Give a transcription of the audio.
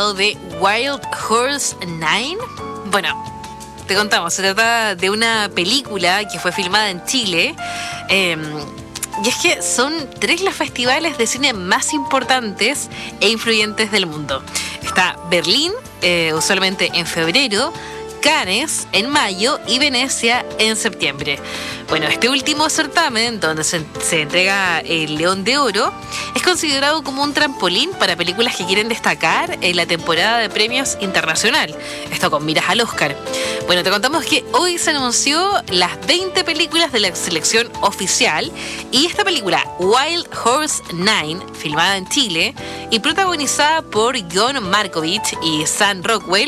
hablado de Wild Horse 9. Bueno, te contamos, se trata de una película que fue filmada en Chile. Y es que son 3 los festivales de cine más importantes e influyentes del mundo. Está Berlín, usualmente en febrero, Cannes en mayo y Venecia en septiembre. Bueno, este último certamen, donde se entrega el León de Oro, es considerado como un trampolín para películas que quieren destacar en la temporada de premios internacional. Esto con miras al Oscar. Bueno, te contamos que hoy se anunció las 20 películas de la selección oficial y esta película, Wild Horse 9, filmada en Chile y protagonizada por Jon Markovich y Sam Rockwell,